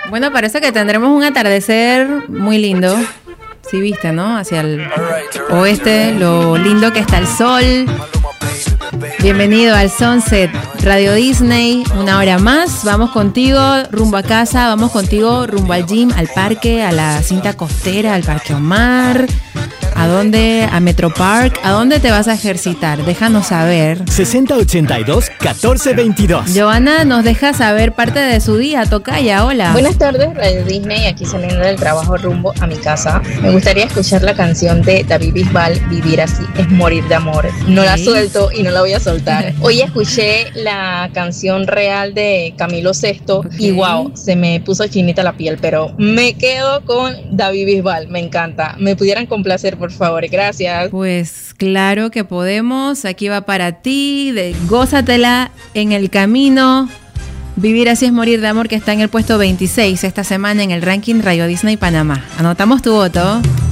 Bueno, parece que tendremos un atardecer muy lindo. Sí, viste, ¿no? Hacia el oeste, lo lindo que está el sol. Bienvenido al Sunset Radio Disney, una hora más. Vamos contigo rumbo a casa, vamos contigo rumbo al gym, al parque, a la cinta costera, al Parque Omar. ¿A dónde? ¿A Metro Park? ¿A dónde te vas a ejercitar? Déjanos saber. 6082-1422. Joana nos deja saber parte de su día. Tocaya, hola. Buenas tardes, Radio Disney. Aquí saliendo del trabajo rumbo a mi casa. Me gustaría escuchar la canción de David Bisbal, Vivir así es morir de amor. No la suelto y no la voy a soltar. Hoy escuché la canción real de Camilo Sesto y wow, se me puso chinita la piel, pero me quedo con David Bisbal. Me encanta. ¿Me pudieran complacer, por favor? Gracias. Pues claro que podemos. Aquí va para ti. Gózatela en el camino. Vivir así es morir de amor, que está en el puesto 26 esta semana en el ranking Radio Disney Panamá. Anotamos tu voto.